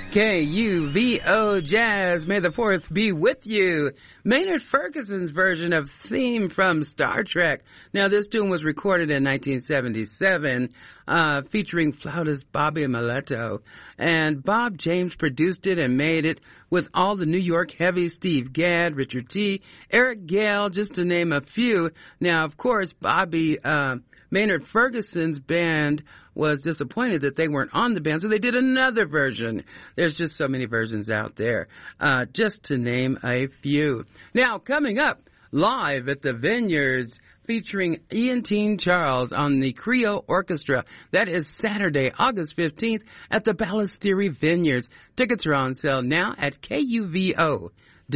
KUVO Jazz, may the 4th be with you. Maynard Ferguson's version of Theme from Star Trek. Now, this tune was recorded in 1977, featuring flautist Bobby Miletto. And Bob James produced it and made it with all the New York heavies, Steve Gadd, Richard T., Eric Gale, just to name a few. Now, of course, Maynard Ferguson's band was disappointed that they weren't on the band, so they did another version. There's just so many versions out there, just to name a few. Now, coming up, live at the Vineyards, featuring Ian Teen Charles on the Creole Orchestra. That is Saturday, August 15th at the Ballasteri Vineyards. Tickets are on sale now at KUVO.org.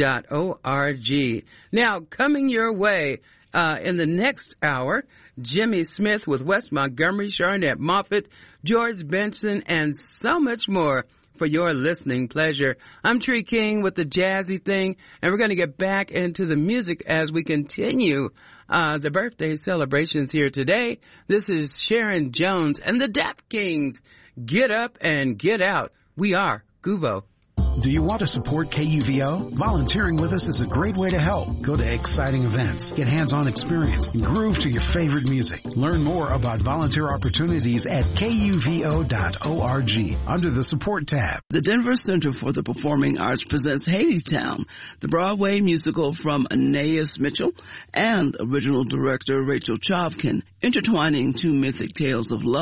Now, coming your way in the next hour, Jimmy Smith with Wes Montgomery, Sharnette Moffett, George Benson, and so much more for your listening pleasure. I'm Tree King with the jazzy thing, and we're going to get back into the music as we continue the birthday celebrations here today. This is Sharon Jones and the Dap Kings. Get up and get out. We are GUVO. Do you want to support KUVO? Volunteering with us is a great way to help. Go to exciting events, get hands-on experience, and groove to your favorite music. Learn more about volunteer opportunities at KUVO.org under the Support tab. The Denver Center for the Performing Arts presents Hadestown, the Broadway musical from Anais Mitchell and original director Rachel Chavkin, intertwining two mythic tales of love